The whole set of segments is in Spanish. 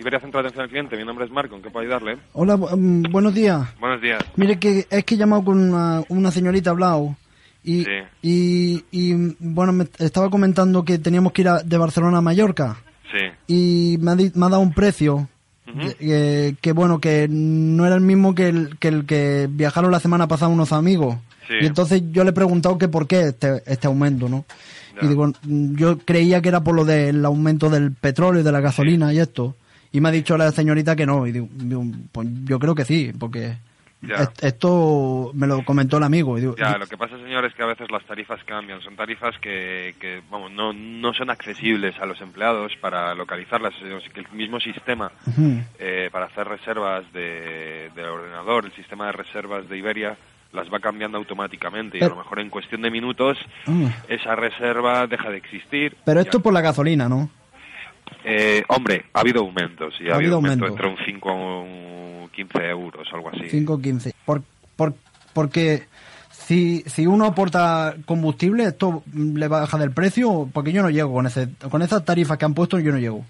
Iberia Centro de Atención al Cliente, mi nombre es Marco, ¿en qué puedo ayudarle? Hola, buenos días. Buenos días. Mire, que es que he llamado con una señorita, he hablado, y, Sí. y bueno, me estaba comentando que teníamos que ir de Barcelona a Mallorca, Sí. y me ha dado un precio, Ujú. que bueno, que no era el mismo que el que viajaron la semana pasada unos amigos. Sí. Y entonces yo le he preguntado que por qué este aumento, ¿no? Ya. Y digo, yo creía que era por lo del aumento del petróleo y de la gasolina y esto. Y me ha dicho la señorita que no. Y digo, pues yo creo que sí, porque Ya. esto me lo comentó el amigo. Y digo, Ya, lo que pasa, señor, es que a veces las tarifas cambian. Son tarifas que vamos, no son accesibles a los empleados para localizarlas. Es que el mismo sistema Ujú. para hacer reservas de ordenador, el sistema de reservas de Iberia, las va cambiando automáticamente y a lo mejor en cuestión de minutos esa reserva deja de existir. Pero esto Ya. por la gasolina, ¿no? Hombre, ha habido aumentos. Sí, Ha habido aumento. entre un 5 a un 15 euros, algo así. 5,15. Porque si uno aporta combustible, esto le baja del precio, porque yo no llego con esas tarifas que han puesto, yo no llego.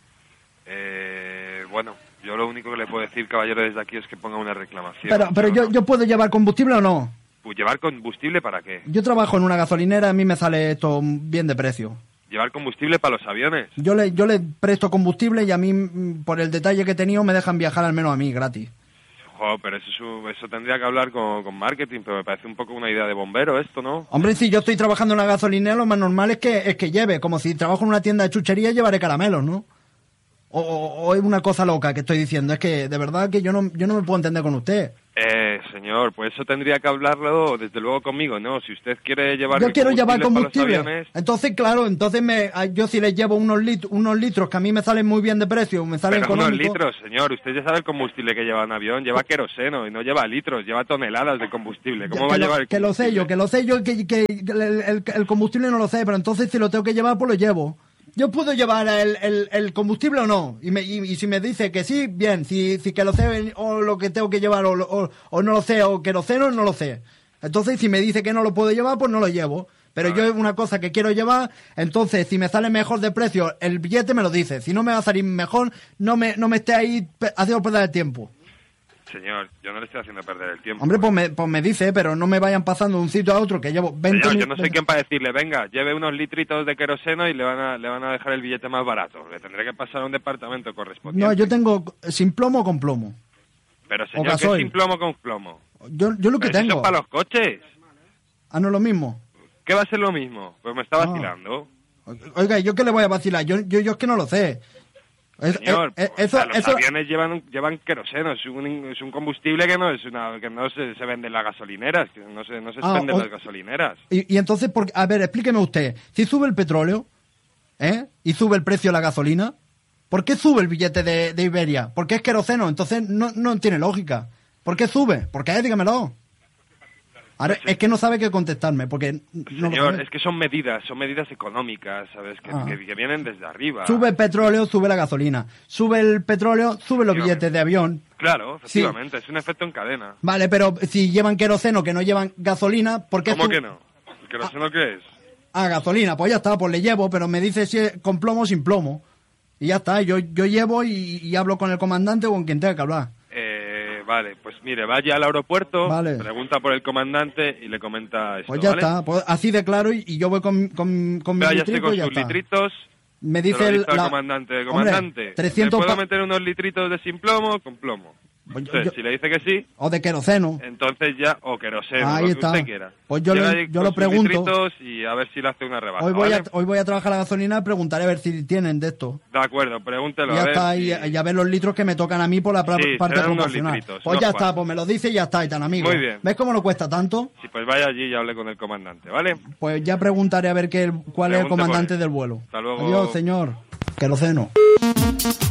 Bueno, yo lo único que le puedo decir, caballero, desde aquí es que ponga una reclamación. Pero no. yo puedo llevar combustible o no. Pues, ¿llevar combustible para qué? Yo trabajo en una gasolinera, a mí me sale esto bien de precio. ¿Llevar combustible para los aviones? Yo le presto combustible y a mí, por el detalle que he tenido, me dejan viajar al menos a mí gratis. Jo, pero eso tendría que hablar con marketing, pero me parece un poco una idea de bombero esto, ¿no? Hombre, si yo estoy trabajando en una gasolinera, lo más normal es que lleve. Como si trabajo en una tienda de chuchería, llevaré caramelos, ¿no? O es una cosa loca que estoy diciendo. Es que, de verdad, que yo no me puedo entender con usted. Señor, pues eso tendría que hablarlo desde luego conmigo, ¿no? Si usted quiere llevar Yo quiero llevar para los combustible. aviones, Entonces, claro, yo si les llevo unos litros que a mí me salen muy bien de precio, me salen pero unos económicos. litros, señor, usted ya sabe el combustible que lleva un avión, lleva queroseno y no lleva litros, lleva toneladas de combustible. ¿Cómo va a llevar el Que lo sé yo, que el combustible no lo sé, pero entonces si lo tengo que llevar, pues lo llevo. Yo puedo llevar el combustible o no, y si me dice que sí, bien, si que lo sé o lo que tengo que llevar o no lo sé, o queroseno, no lo sé. Entonces si me dice que no lo puedo llevar, pues no lo llevo. Pero yo es una cosa que quiero llevar, entonces si me sale mejor de precio el billete me lo dice. Si no me va a salir mejor, no me esté ahí haciendo perder el tiempo. Señor, yo no le estoy haciendo perder el tiempo. Hombre, pues me dice, pero no me vayan pasando de un sitio a otro, que llevo 20 Señor, yo no soy quien para decirle, venga, lleve unos litritos de queroseno y le van a dejar el billete más barato. Le tendré que pasar a un departamento correspondiente. No, yo tengo sin plomo o con plomo. Pero o señor, ¿qué es gasoil. sin plomo con plomo? Yo lo que Pero eso tengo. es para los coches. Ah, no es lo mismo. ¿Qué va a ser lo mismo? Pues me está vacilando. Oiga, ¿yo qué le voy a vacilar? Yo es que no lo sé. Señor, Eso, los aviones llevan queroseno, es un combustible que no se vende en las gasolineras, que no se vende en las gasolineras. Y entonces, a ver, explíqueme usted, si sube el petróleo, y sube el precio de la gasolina, ¿por qué sube el billete de Iberia? Porque es queroseno, entonces no tiene lógica. ¿Por qué sube? ¿Por qué? Dígamelo. Ahora, es que no sabe qué contestarme, porque no Señor, lo sabe. es que son medidas económicas, ¿sabes? Que vienen desde arriba. Sube el petróleo, sube la gasolina. Sube el petróleo, sube los billetes de avión. Claro, efectivamente, es un efecto en cadena. Vale, pero si llevan queroseno, que no llevan gasolina, ¿por qué? ¿Cómo que no? ¿El queroseno qué es? Gasolina, pues ya está, pues le llevo, pero me dice si es con plomo o sin plomo. Y ya está, yo llevo y hablo con el comandante o con quien tenga que hablar. Vale, pues mire, vaya al aeropuerto, Vale. pregunta por el comandante y le comenta esto, Pues ya ¿vale? está, pues así de claro y yo voy con mis Váyase litritos con y ya sus está. litritos. Me Se dice lo el dice al comandante. Hombre, Comandante, 300 ¿me puedo meter unos litritos de sin plomo? Con plomo. Pues Entonces, si le dice que sí, o de queroseno. entonces ya, o queroseno, Ahí lo que está. usted quiera. Pues yo Llega lo ahí con sus pregunto. litritos y a ver si le hace una rebaja, Hoy ¿vale? voy a trabajar a la gasolina y preguntaré a ver si tienen de esto. De acuerdo, pregúntelo. Y ya a ver está, si- y a ver los litros que me tocan a mí por la Sí, parte serán unos proporcional. litritos, Pues unos ya está, cuantos. pues me lo dice y ya está, y tan amigo. Muy bien. ¿Ves cómo no cuesta tanto? Sí, pues vaya allí y hable con el comandante, ¿vale? Pues ya preguntaré a ver cuál es el Pregunte por comandante él. del vuelo. Hasta luego. Adiós, señor. Queroseno.